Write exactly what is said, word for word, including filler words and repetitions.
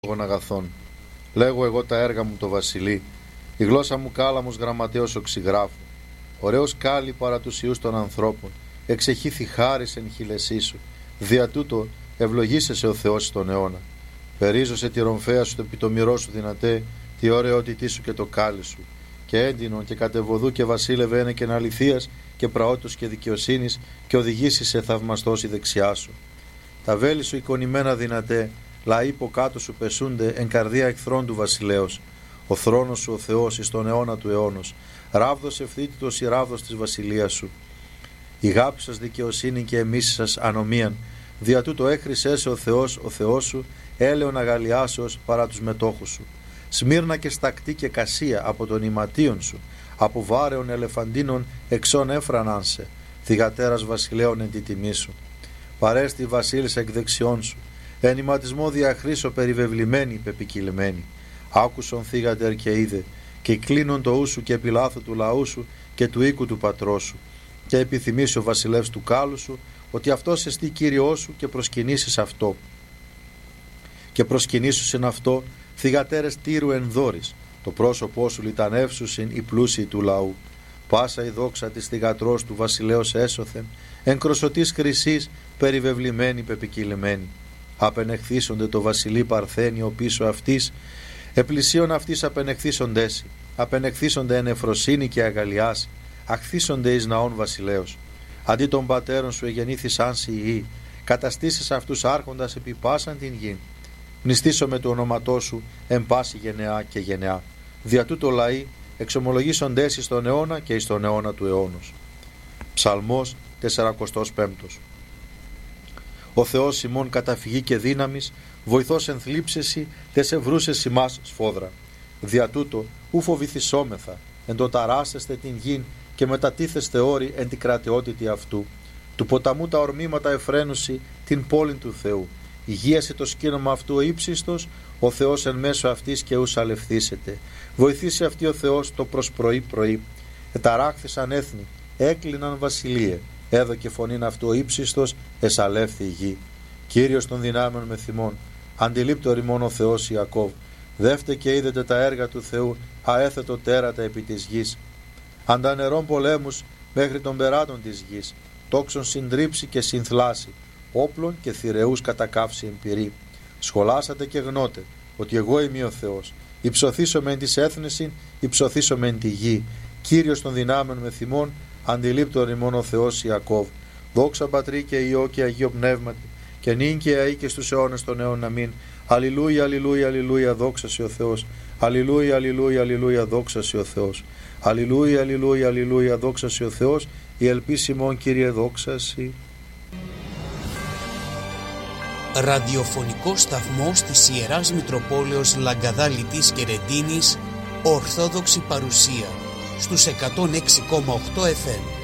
αγαθών. Λέγω εγώ τα έργα μου το βασιλεί, η γλώσσα μου κάλαμος γραμματέως οξυγράφου. Ωραίος κάλλη παρά τους ιούς των ανθρώπων, εξεχήθη χάρις εν χειλεσί σου. Δια τούτο ευλογήσεσαι ο Θεός τον αιώνα. Περίζωσε τη ρομφαία σου, το επιτομυρό σου δυνατέ, τη ωραιότητή σου και το κάλλη σου. Και έντινον και κατεβοδού και βασίλευε ένε και αληθείας και πραότητος και δικαιοσύνης, και οδηγήσει σε θαυμαστός η δεξιά σου. Τα βέλη σου εικονημένα δυνατέ, λαοί υπό κάτω σου πεσούνται εν καρδία εχθρών του βασιλέως. Ο θρόνος σου ο Θεός εις τον αιώνα του αιώνος, ράβδος ευθύτητος η ράβδος της βασιλείας σου. Η γάπη σας δικαιοσύνη και εμείς σας ανομίαν, δια τούτο έχρισέ ο Θεός ο Θεός σου, έλεον αγαλιάσεως παρά τους μετόχους σου. Σμύρνα και στακτή και κασία από τον ηματίον σου, από βάρεων ελεφαντίνων εξών έφραναν σε, θυγατέρας βασιλέων εν τη τιμή σου. Παρέστη βασίλισσα εκ δεξιών σου, εν ηματισμό διαχρήσω περιβεβλημένη πεπικυλμένη. Άκουσον θύγατερ και είδε, και κλείνον το ου σου και επιλάθου του λαού σου και του οίκου του πατρός σου. Και επιθυμήσει ο βασιλεύς του κάλου σου, ότι αυτός εστί Κύριός σου, και προσκυνήσεις αυτό. Και προσκυνήσου εν αυτό θυγατέρες Τύρου εν δόρης, το πρόσωπό σου λιτανεύσουσιν οι πλούσιοι του λαού. Πάσα η δόξα της θυγατρός του βασιλέως έσωθεν, εν κροσωτής χρυσής περιβεβλημένη πεπικυλημένη. Απενεχθήσονται το βασιλεί Παρθένιο πίσω αυτής, επλησίων αυτής απενεχθήσοντέσι, απενεχθήσονται εν εφροσύνη και αγαλιάση, αχθήσονται εις ναών βασιλέως. Αντί των πατέρων σου εγεννήθησαν σοι οι γη, καταστήσεις αυτούς άρχοντας επί πάσαν την γη. Μνηστήσω με το όνοματό σου εν πάση γενεά και γενεά. Δια τούτο λαοί εξομολογήσοντες εις τον αιώνα και εις τον αιώνα του αιώνος. Ψαλμός σαρανταπέμπτος. Ο Θεός ημών καταφυγή και δύναμης, βοηθός εν θλίψεση, τες ευρούσες ημάς σφόδρα. Δια τούτο ου φοβηθισόμεθα, εν το ταράσεστε την γην και μετατίθεστε όρη εν την κρατεότητη αυτού. Του ποταμού τα ορμήματα εφραίνουσι την πόλην του Θεού. Υγείασε το σκήνομα αυτού ο ύψιστος, ο Θεός εν μέσω αυτής και ους αλευθήσεται. Βοηθήσει αυτή ο Θεός το προς πρωί πρωί. Εταράχθησαν έθνη, έκλειναν βασιλείε. Έδωκε φωνήν αυτού ο ύψιστος, εσαλεύθη η γη. Κύριος των δυνάμεων με θυμών, αντιλήπτω ρημών ο Θεός Ιακώβ. Δεύτε και είδετε τα έργα του Θεού, αέθετο τέρατα επί της γης. Αντανερών πολέμους μέχρι των περάτων της γης, τόξον συντρίψει και συνθλάσει, όπλων και θηρεούς κατακάψει εμπειρή. Σχολάσατε και γνώτε ότι εγώ είμαι ο Θεός. Υψωθήσομαι εν της έθνεσιν, υψωθήσομαι εν τη γη. Κύριος των δυνάμεων με θυμών, αντιλήπτω ρημών ο Θεός Ιακώβ. Δόξα Πατρί και Υιό και Αγίο Πνεύματι, και νυν και αεί και στους αιώνες των αιώνων αμήν. Αλληλούια, αλληλούια, αλληλούια, δόξα σε ο Θεός. Αλληλούια, αλληλούια, αλληλούια, δόξα σε ο Θεός. Αλληλούια, αλληλούια, αλληλούια, δόξα σε ο Θεός. Η ελπίση ημών, Κύριε, δόξα σοι. Ραδιοφωνικό σταθμός της Ιεράς Μητροπόλεως Λαγκαδάλητης και Ρεντίνης, Ορθόδοξη παρουσία στους εκατόν έξι κόμμα οκτώ εφ εμ.